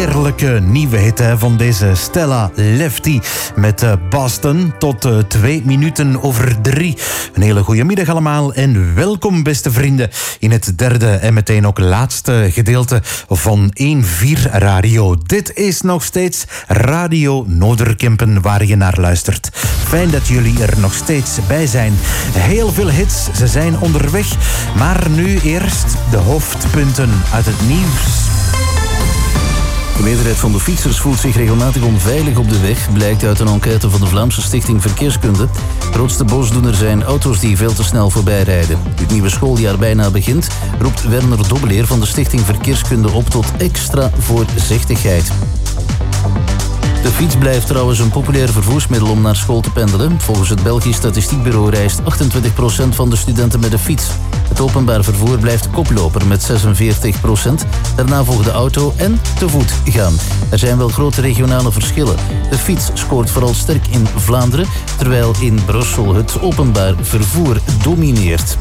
heerlijke nieuwe hit van deze Stella Lefty met Boston tot 2 minuten over 3. Een hele goede middag allemaal en welkom beste vrienden in het derde en meteen ook laatste gedeelte van 1-4 Radio. Dit is nog steeds Radio Noorderkempen waar je naar luistert. Fijn dat jullie er nog steeds bij zijn. Heel veel hits, ze zijn onderweg, maar nu eerst de hoofdpunten uit het nieuws. De meerderheid van de fietsers voelt zich regelmatig onveilig op de weg, blijkt uit een enquête van de Vlaamse Stichting Verkeerskunde. De grootste boosdoener zijn auto's die veel te snel voorbij rijden. Nu het nieuwe schooljaar bijna begint, roept Werner Dobbeleer van de Stichting Verkeerskunde op tot extra voorzichtigheid. De fiets blijft trouwens een populair vervoersmiddel om naar school te pendelen. Volgens het Belgisch Statistiekbureau reist 28% van de studenten met de fiets. Het openbaar vervoer blijft koploper met 46%. Daarna volgen de auto en te voet gaan. Er zijn wel grote regionale verschillen. De fiets scoort vooral sterk in Vlaanderen, terwijl in Brussel het openbaar vervoer domineert.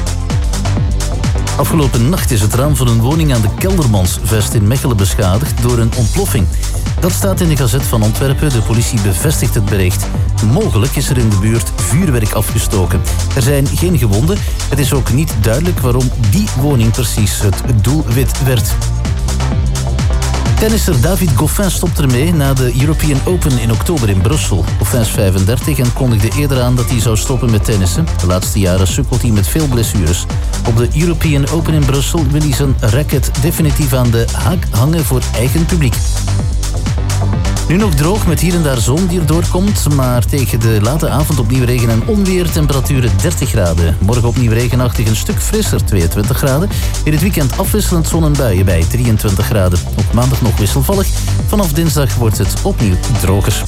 Afgelopen nacht is het raam van een woning aan de Keldermansvest in Mechelen beschadigd door een ontploffing. Dat staat in de Gazet van Antwerpen. De politie bevestigt het bericht. Mogelijk is er in de buurt vuurwerk afgestoken. Er zijn geen gewonden. Het is ook niet duidelijk waarom die woning precies het doelwit werd. Tennisser David Goffin stopt ermee na de European Open in oktober in Brussel. Goffin is 35 en kondigde eerder aan dat hij zou stoppen met tennissen. De laatste jaren sukkelt hij met veel blessures. Op de European Open in Brussel wil hij zijn racket definitief aan de haak hangen voor eigen publiek. Nu nog droog met hier en daar zon die erdoor komt, maar tegen de late avond opnieuw regen en onweer, temperaturen 30 graden. Morgen opnieuw regenachtig, een stuk frisser, 22 graden. In het weekend afwisselend zon en buien bij 23 graden. Op maandag nog wisselvallig. Vanaf dinsdag wordt het opnieuw droger.